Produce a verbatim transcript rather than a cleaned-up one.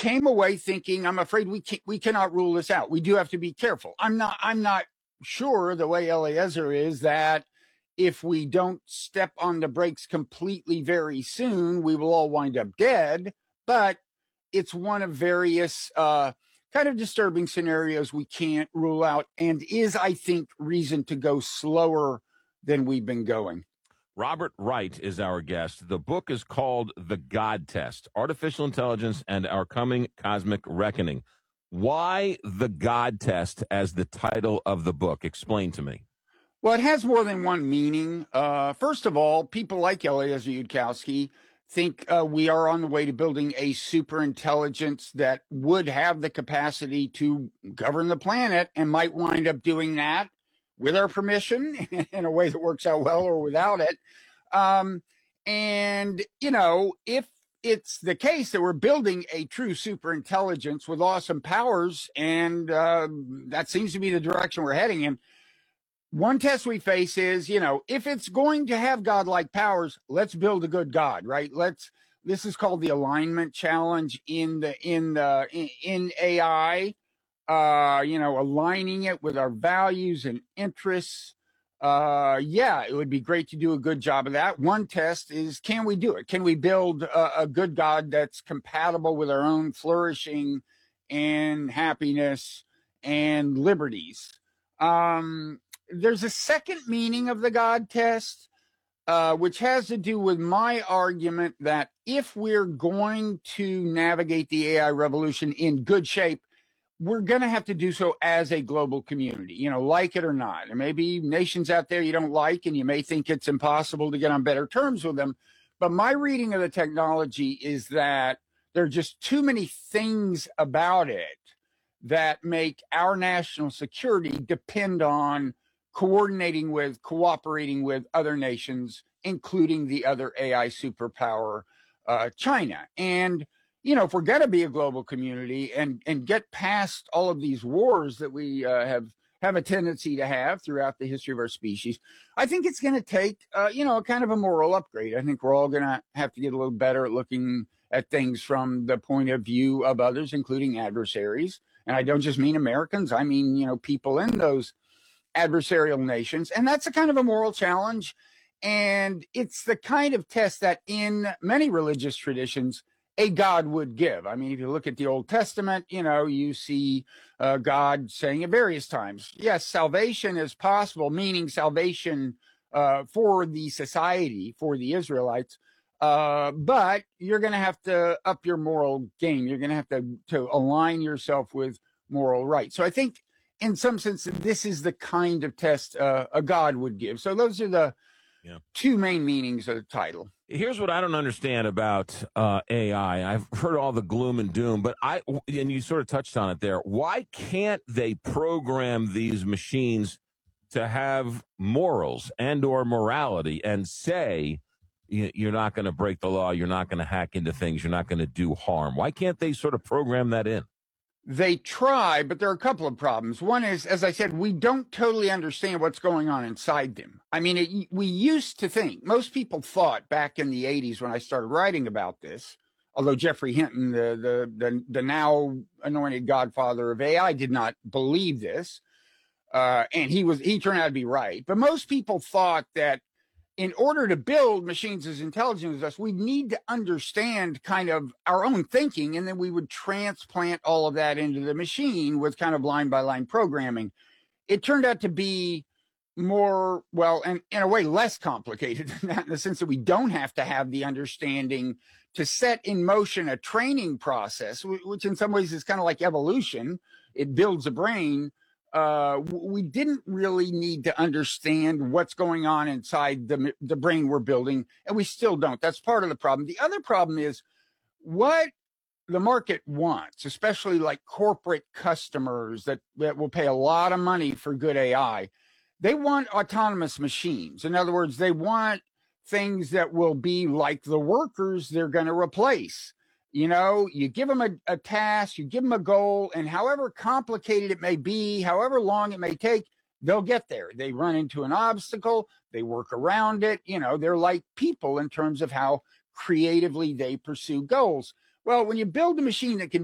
came away thinking, I'm afraid we can, we cannot rule this out. We do have to be careful. I'm not I'm not sure the way Eliezer is that if we don't step on the brakes completely very soon, we will all wind up dead. But it's one of various uh, kind of disturbing scenarios we can't rule out, and is, I think, reason to go slower than we've been going. Robert Wright is our guest. The book is called The God Test, Artificial Intelligence and Our Coming Cosmic Reckoning. Why The God Test as the title of the book? Explain to me. Well, it has more than one meaning. Uh, first of all, people like Eliezer Yudkowsky think uh, we are on the way to building a super intelligence that would have the capacity to govern the planet and might wind up doing that with our permission in a way that works out well or without it. Um, and, you know, if it's the case that we're building a true super intelligence with awesome powers, and uh, that seems to be the direction we're heading in, one test we face is, you know, if it's going to have godlike powers, let's build a good God, right? Let's, this is called the alignment challenge in the, in the, in, in A I. Uh, you know, aligning it with our values and interests. Uh, yeah, it would be great to do a good job of that. One test is, can we do it? Can we build a, a good God that's compatible with our own flourishing and happiness and liberties? Um, there's a second meaning of the God test, uh, which has to do with my argument that if we're going to navigate the A I revolution in good shape, we're going to have to do so as a global community, you know, like it or not. There may be nations out there you don't like, and you may think it's impossible to get on better terms with them. But my reading of the technology is that there are just too many things about it that make our national security depend on coordinating with, cooperating with other nations, including the other A I superpower, uh, China. And you know, if we're going to be a global community and, and get past all of these wars that we uh, have have a tendency to have throughout the history of our species, I think it's going to take, uh, you know, a kind of a moral upgrade. I think we're all going to have to get a little better at looking at things from the point of view of others, including adversaries. And I don't just mean Americans. I mean, you know, people in those adversarial nations. And that's a kind of a moral challenge. And it's the kind of test that in many religious traditions, a God would give. I mean, if you look at the Old Testament, you know, you see uh, God saying at various times, yes, salvation is possible, meaning salvation uh, for the society, for the Israelites, uh, but you're going to have to up your moral game. You're going to have to, to align yourself with moral right. So I think in some sense, this is the kind of test uh, a God would give. So those are the yeah. two main meanings of the title. Here's what I don't understand about uh, A I. I've heard all the gloom and doom, but I, and you sort of touched on it there. Why can't they program these machines to have morals and or morality and say, you're not going to break the law, you're not going to hack into things, you're not going to do harm? Why can't they sort of program that in? They try, but there are a couple of problems. One is, as I said, we don't totally understand what's going on inside them. I mean, it, we used to think, most people thought back in the eighties when I started writing about this, although Geoffrey Hinton, the, the, the, the now anointed godfather of A I, did not believe this. Uh, and he was, he turned out to be right. But most people thought that in order to build machines as intelligent as us, we need to understand kind of our own thinking, and then we would transplant all of that into the machine with kind of line by line programming. It turned out to be more, well, and in a way less complicated than that, in the sense that we don't have to have the understanding to set in motion a training process, which in some ways is kind of like evolution. It builds a brain. Uh, we didn't really need to understand what's going on inside the, the brain we're building, and we still don't. That's part of the problem. The other problem is what the market wants, especially like corporate customers that, that will pay a lot of money for good A I. They want autonomous machines. In other words, they want things that will be like the workers they're going to replace. You know, you give them a, a task, you give them a goal, and however complicated it may be, however long it may take, they'll get there. They run into an obstacle, they work around it. You know, they're like people in terms of how creatively they pursue goals. Well, when you build a machine that can